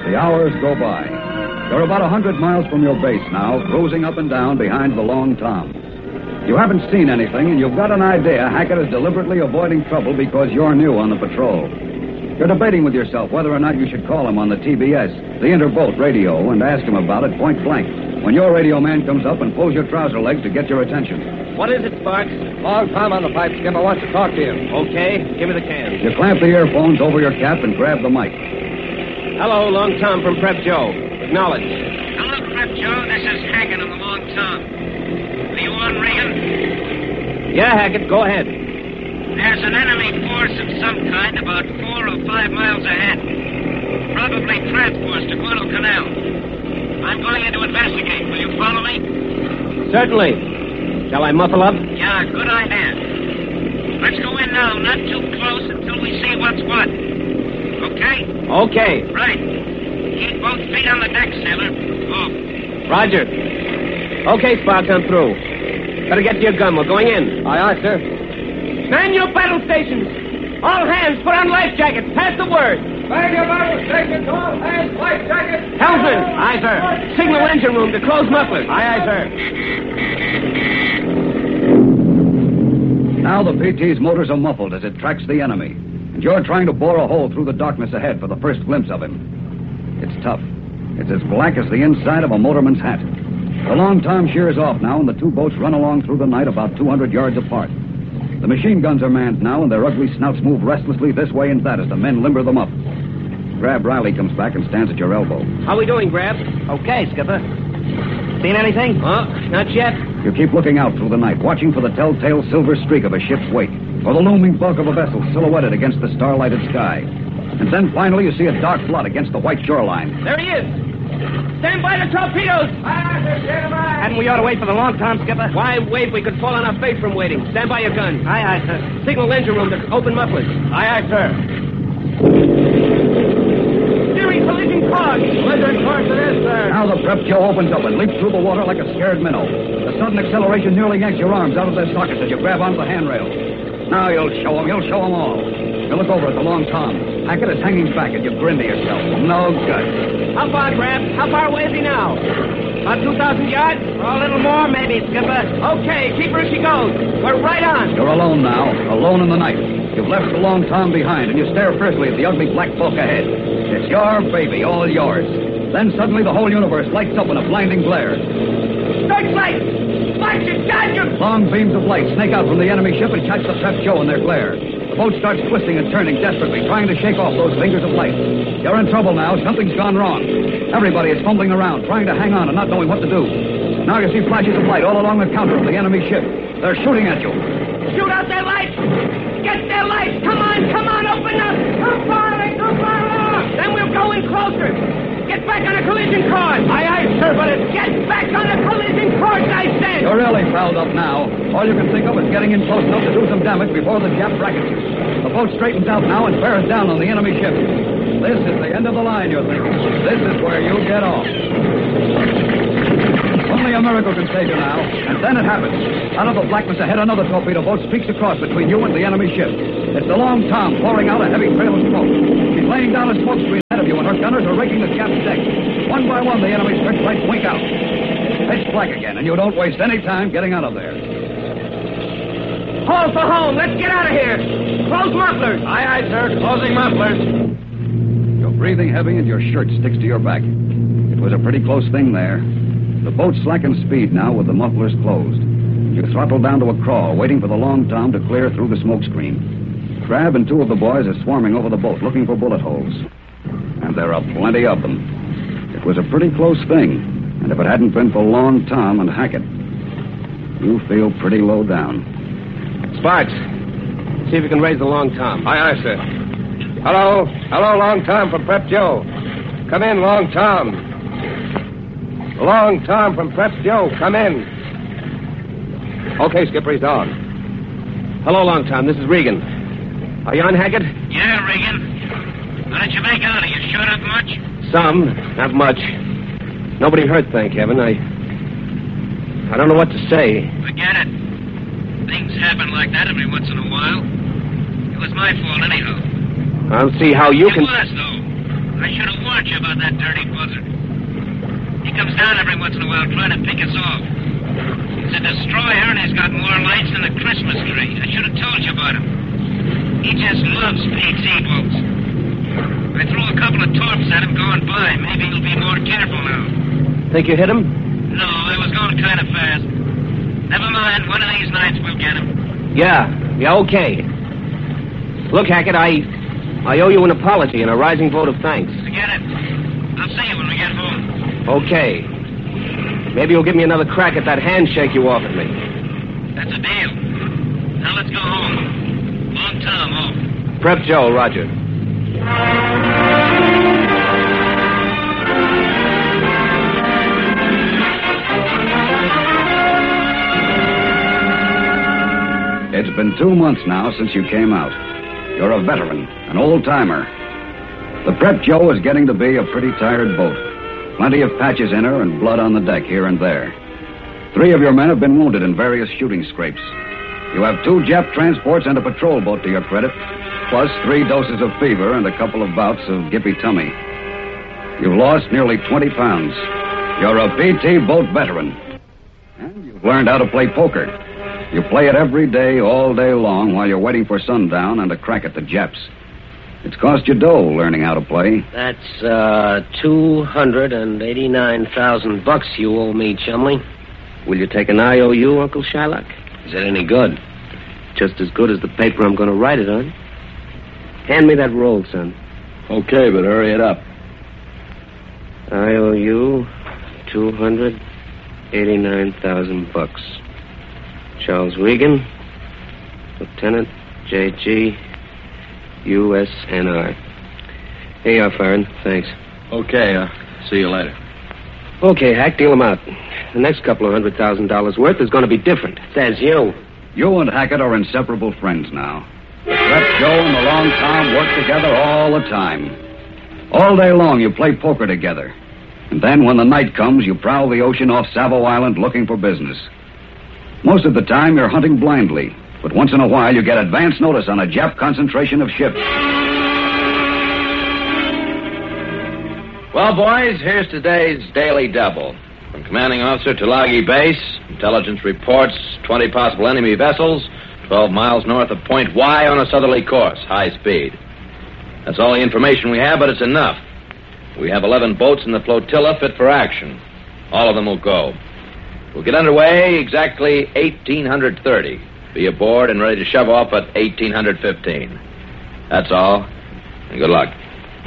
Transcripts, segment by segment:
The hours go by. You're about 100 miles from your base now, cruising up and down behind the Long Tom. You haven't seen anything, and you've got an idea Hackett is deliberately avoiding trouble because you're new on the patrol. You're debating with yourself whether or not you should call him on the TBS, the interboat radio, and ask him about it point blank, when your radio man comes up and pulls your trouser leg to get your attention. What is it, Sparks? Long Tom on the pipe, Skipper wants to talk to you. Okay, give me the can. You clamp the earphones over your cap and grab the mic. Hello, Long Tom from Prep Joe. Acknowledge. Hello, Prep Joe. This is Hackett on the Long Tom. Are you on, Regan? Yeah, Hackett, go ahead. There's an enemy force of some kind about 4 or 5 miles ahead. Probably transports to Guadalcanal. I'm going in to investigate. Will you follow me? Certainly. Shall I muffle up? Yeah, good idea. Let's go in now, not too close until we see what's what. Okay? Okay. Right. Keep both feet on the deck, sailor. Off. Roger. Okay, Sparks, I'm through. Better get to your gun. We're going in. Aye, aye, sir. Man your battle stations. All hands, put on life jackets. Pass the word. Man your battle stations, all hands, life jackets. Helmsman. Aye, sir. Signal engine room to close mufflers. Aye, aye, sir. Now the PT's motors are muffled as it tracks the enemy, and you're trying to bore a hole through the darkness ahead for the first glimpse of him. It's tough. It's as black as the inside of a motorman's hat. The Long Tom shears off now, and the two boats run along through the night about 200 yards apart. The machine guns are manned now, and their ugly snouts move restlessly this way and that as the men limber them up. Grab Riley comes back and stands at your elbow. How we doing, Grab? Okay, Skipper. Seen anything? Not yet. You keep looking out through the night, watching for the telltale silver streak of a ship's wake, or the looming bulk of a vessel silhouetted against the starlighted sky. And then finally you see a dark blot against the white shoreline. There he is. Stand by the torpedoes. Hadn't we ought to wait for the Long Tom, Skipper? Why wait? We could fall on our face from waiting. Stand by your gun. Aye, aye, sir. Signal engine room to open mufflers. Aye, aye, sir. Steering collision course. Collision course it is, sir. Now the Prep Joe opens up and leaps through the water like a scared minnow. The sudden acceleration nearly yanks your arms out of their sockets as you grab onto the handrail. Now you'll show them all. You look over at the Long Tom. Hackett is hanging back and you grin to yourself. No good. How far, Grab? How far away is he now? About 2,000 yards? Or a little more, maybe, Skipper. Okay, keep her as she goes. We're right on. You're alone now, alone in the night. You've left the Long Tom behind, and you stare fiercely at the ugly black bulk ahead. It's your baby, all yours. Then suddenly the whole universe lights up in a blinding glare. Searchlight! Flash it, God, you... Long beams of light snake out from the enemy ship and catch the Prep Joe in their glare. The boat starts twisting and turning desperately, trying to shake off those fingers of light. You're in trouble now. Something's gone wrong. Everybody is fumbling around, trying to hang on and not knowing what to do. Now you see flashes of light all along the counter of the enemy ship. They're shooting at you. Shoot out their lights! Get their lights! Come on, open up! Too far off! Then we'll go in closer. Get back on a collision course! Aye, aye, sir, but it's... Get back on a collision course, I said! You're really fouled up now. All you can think of is getting in close enough to do some damage before the Jap brackets you. The boat straightens out now and bears down on the enemy ship. This is the end of the line, you're thinking. This is where you get off. Only a miracle can save you now, and then it happens. Out of the blackness ahead, another torpedo boat streaks across between you and the enemy ship. It's the Long Tom pouring out a heavy trail of smoke. She's laying down a smoke screen ahead of you, and her gunners are raking the Jap's deck. One by one, the enemy's searchlights wink out. It's black again, and you don't waste any time getting out of there. Haul for home. Let's get out of here. Close mufflers. Aye, aye, sir. Closing mufflers. You're breathing heavy, and your shirt sticks to your back. It was a pretty close thing there. The boat slackens speed now with the mufflers closed. You throttle down to a crawl, waiting for the Long Tom to clear through the smoke screen. Crab and two of the boys are swarming over the boat looking for bullet holes. And there are plenty of them. It was a pretty close thing, and if it hadn't been for Long Tom and Hackett, you feel pretty low down. Sparks, see if you can raise the Long Tom. Aye, aye, sir. Hello, Long Tom from Prep Joe. Come in, Long Tom. Long Tom from Prep Joe, come in. Okay, Skipper, he's on. Hello, Long Tom. This is Regan. Are you on, Hackett? Yeah, Regan. How did you make out? Are you shot up much? Some, not much. Nobody hurt, thank heaven. I don't know what to say. Forget it. Things happen like that every once in a while. It was my fault anyhow. I'll see how you It can... was, though. I should have warned you about that dirty buzzard. He comes down every once in a while trying to pick us off. He's a destroyer, and he's got more lights than a Christmas tree. I should have told you about him. He just loves PT boats. I threw a couple of torps at him going by. Maybe he'll be more careful now. Think you hit him? No, I was going kind of fast. Never mind. One of these nights we'll get him. Yeah, okay. Look, Hackett, I owe you an apology and a rising vote of thanks. Forget it. I'll see you when we get home. Okay. Maybe you'll give me another crack at that handshake you offered me. That's a deal. Now let's go home. Long Tom off. Prep Joe, Roger. It's been 2 months now since you came out. You're a veteran, an old-timer. The Prep Joe is getting to be a pretty tired boat. Plenty of patches in her and blood on the deck here and there. 3 of your men have been wounded in various shooting scrapes. You have 2 Jap transports and a patrol boat to your credit, plus 3 doses of fever and a couple of bouts of gippy tummy. You've lost nearly 20 pounds. You're a PT boat veteran. And you've learned how to play poker. You play it every day, all day long, while you're waiting for sundown and a crack at the Japs. It's cost you dough learning how to play. That's, $289,000 you owe me, Chumley. Will you take an IOU, Uncle Shylock? Is it any good? Just as good as the paper I'm going to write it on. Hand me that roll, son. Okay, but hurry it up. IOU, $289,000. Charles Wiegand, Lieutenant J.G., USNR. Here you are, Farron. Thanks. Okay, see you later. Okay, Hack, deal them out. The next couple of $100,000 worth is going to be different. Says you. You and Hackett are inseparable friends now. Prep Joe and the Long Tom work together all the time. All day long you play poker together. And then when the night comes, you prowl the ocean off Savo Island looking for business. Most of the time you're hunting blindly, but once in a while you get advance notice on a Jap concentration of ships. Well, boys, here's today's Daily Double. From Commanding Officer Tulagi Base, intelligence reports 20 possible enemy vessels 12 miles north of Point Y on a southerly course, high speed. That's all the information we have, but it's enough. We have 11 boats in the flotilla fit for action. All of them will go. We'll get underway exactly 1830. Be aboard and ready to shove off at 1815. That's all, and good luck.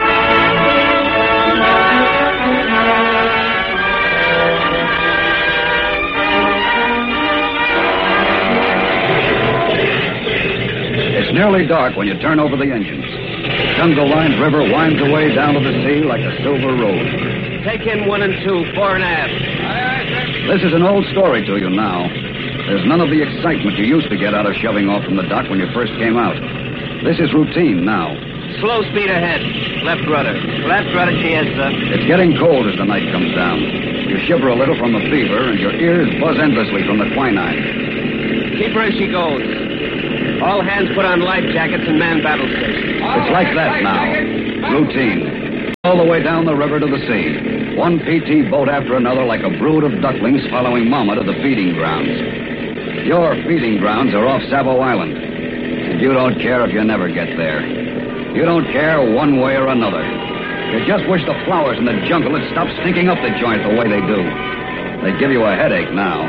It's nearly dark when you turn over the engines. The jungle-lined river winds away down to the sea like a silver road. Take in 1 and 2, 4 and aft. This is an old story to you now. There's none of the excitement you used to get out of shoving off from the dock when you first came out. This is routine now. Slow speed ahead. Left rudder. Left rudder, GS, sir. It's getting cold as the night comes down. You shiver a little from the fever, and your ears buzz endlessly from the quinine. Keep her as she goes. All hands put on life jackets and man battle stations. It's like that now. Routine. All the way down the river to the sea. One PT boat after another like a brood of ducklings following Mama to the feeding grounds. Your feeding grounds are off Savo Island. And you don't care if you never get there. You don't care one way or another. You just wish the flowers in the jungle had stopped stinking up the joint the way they do. They give you a headache now.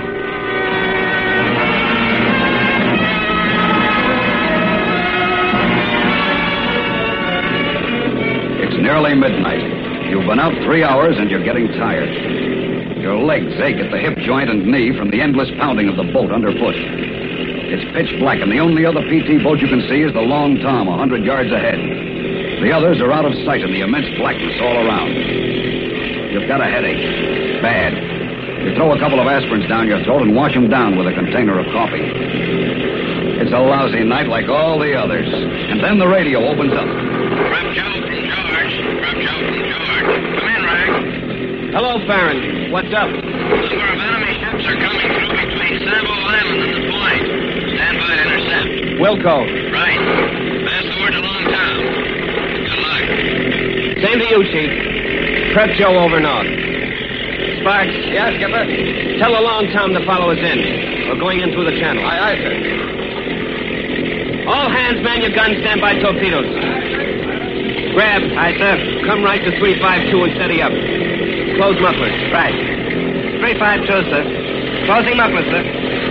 It's nearly midnight. You've been out 3 hours and you're getting tired. Your legs ache at the hip joint and knee from the endless pounding of the boat underfoot. It's pitch black, and the only other PT boat you can see is the Long Tom 100 yards ahead. The others are out of sight in the immense blackness all around. You've got a headache. Bad. You throw a couple of aspirins down your throat and wash them down with a container of coffee. It's a lousy night like all the others. And then the radio opens up. Prep Joe from George. Prep Joe from George. Come in, Rag. Hello, Farron. What's up? A number of enemy ships are coming through between Savo Island and the Point. Stand by to intercept. Wilco. Right. Pass the word to Long Tom. Good luck. Same to you, Chief. Prep Joe over north. Sparks. Yes, Skipper? Tell the Long Tom to follow us in. We're going in through the channel. Aye, sir. All hands man your guns, stand by torpedoes. Grab. Aye, sir. Come right to 352 and steady up. Close mufflers. Right. 352, sir. Closing mufflers, sir.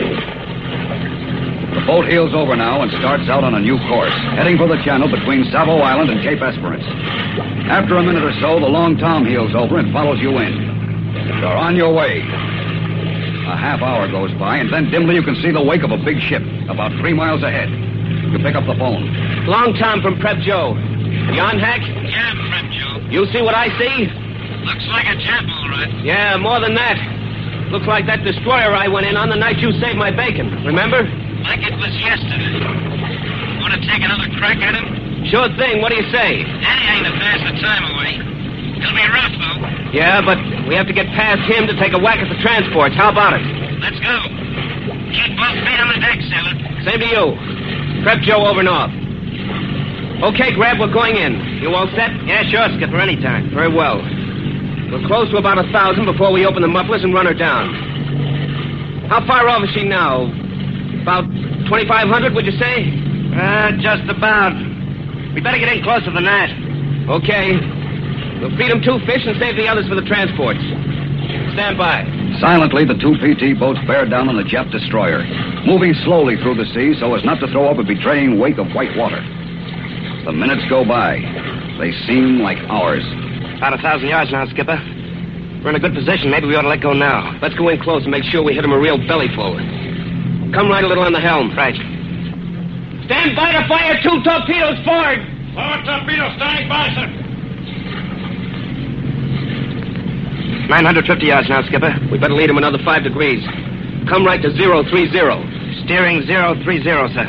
The boat heels over now and starts out on a new course, heading for the channel between Savo Island and Cape Esperance. After a minute or so, the Long Tom heels over and follows you in. You're on your way. A half hour goes by, and then dimly you can see the wake of a big ship about 3 miles ahead. You pick up the phone. Long Tom from Prep Joe. You on, Hack? Yeah, Prep Joe. You see what I see? Looks like a Jap, all right. Yeah, more than that. Looks like that destroyer I went in on the night you saved my bacon. Remember? Like it was yesterday. Want to take another crack at him? Sure thing. What do you say? Danny ain't to pass the time away. It'll be rough, though. Yeah, but we have to get past him to take a whack at the transports. How about it? Let's go. Keep both feet on the deck, sailor. Same to you. Prep Joe over north. Okay, Grab, we're going in. You all set? Yeah, sure, Skipper, anytime. Very well. We're close to about 1,000 before we open the mufflers and run her down. How far off is she now? About 2,500, would you say? Just about. We better get in closer than that. Okay. We'll feed them 2 fish and save the others for the transports. Stand by. Silently, the 2 PT boats bear down on the Jap destroyer, moving slowly through the sea so as not to throw up a betraying wake of white water. The minutes go by. They seem like hours. About 1,000 yards now, Skipper. We're in a good position. Maybe we ought to let go now. Let's go in close and make sure we hit them a real bellyful. Come right a little on the helm. Right. Stand by to fire 2 torpedoes forward. Forward torpedo standing by, sir. 950 yards now, Skipper. We better lead them another 5 degrees. Come right to 030. Steering 030, sir.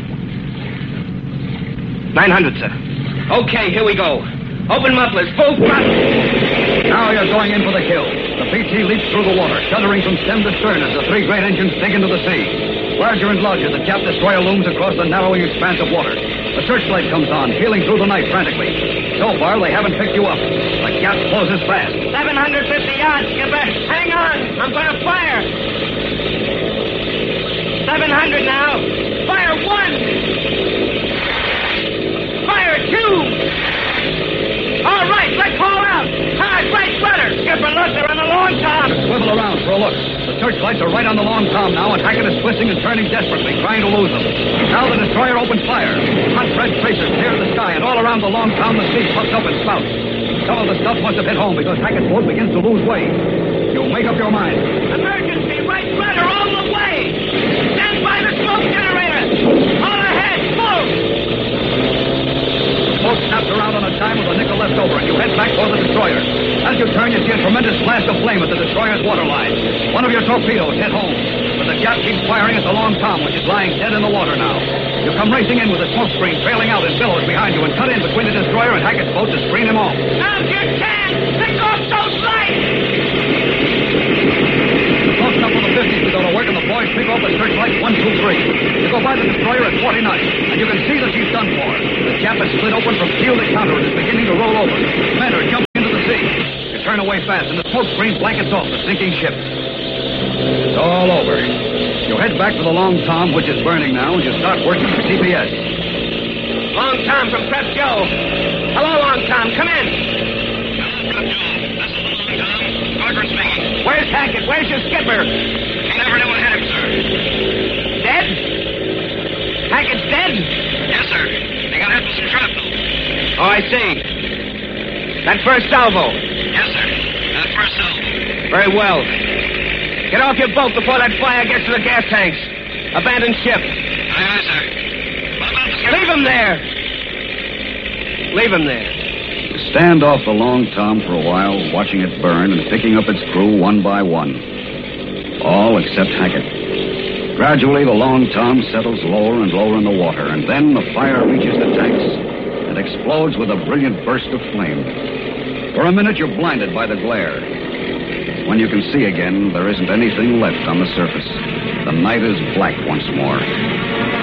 900, sir. Okay, here we go. Open mufflers, full thrust. Now you're going in for the kill. The PT leaps through the water, shuddering from stem to stern as the 3 great engines dig into the sea. Larger and larger, the Jap destroyer looms across the narrowing expanse of water. The searchlight comes on, peeling through the night frantically. So far, they haven't picked you up. The gap closes fast. 750 yards, Skipper. Hang on. I'm going to fire. 700 now. Fire 1. Fire 2. All right, let's haul out. Hard, right rudder. Skipper, look, they're on the Long Tom. Swivel around for a look. The searchlights are right on the Long Tom now, and Hackett is twisting and turning desperately, trying to lose them. Now the destroyer opens fire. Hot red tracers tear the sky, and all around the Long Tom the sea puffs up and spouts. Some of the stuff must have hit home because Hackett's boat begins to lose way. You make up your mind. Emergency, right rudder all the way. Stand by the smoke generator. All ahead, full. The boat snaps around on a dime with a nickel left over, and you head back toward the destroyer. As you turn, you see a tremendous blast of flame at the destroyer's waterline. One of your torpedoes hit home, but the Jap keeps firing at the Long Tom, which is lying dead in the water now. You come racing in with the smoke screen trailing out in billows behind you and cut in between the destroyer and Hackett's boat to screen him off. Now's your chance. Pick off those lights. Close up with the 50s to go to work, and the boys pick off the searchlights 1, 2, 3. You go by the destroyer at 40 knots, and you can see that she's done for. The Jap has split open from keel to counter and is beginning to roll over. Men are jumping into the sea. You turn away fast, and the smoke screen blankets off the sinking ship. It's all over. You head back to the Long Tom, which is burning now, and you start working the CPS. Long Tom from Prep Joe. Hello, Long Tom. Come in. Hello, Prep Joe. This is the Long Tom. Parker speaking. Where's Hackett? Where's your skipper? He never knew what hit him, sir. Dead? Hackett's dead? Yes, sir. He got hit with some shrapnel. Oh, I see. That first salvo. Yes, sir. That first salvo. Very well. Get off your boat before that fire gets to the gas tanks. Abandon ship. Aye, aye, sir. What about the skipper? Leave him there. Leave him there. You stand off the Long Tom for a while, watching it burn and picking up its crew one by one. All except Hackett. Gradually, the Long Tom settles lower and lower in the water, and then the fire reaches the tanks and explodes with a brilliant burst of flame. For a minute, you're blinded by the glare. When you can see again, there isn't anything left on the surface. The night is black once more.